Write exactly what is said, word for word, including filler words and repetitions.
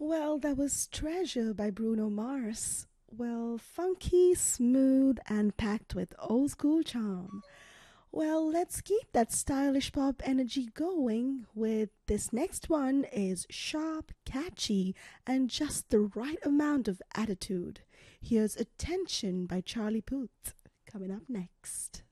Well, that was Treasure by Bruno Mars. Well, funky, smooth, and packed with old school charm. Well, let's keep that stylish pop energy going with this next one is sharp, catchy, and just the right amount of attitude. Here's Attention by Charlie Puth coming up next.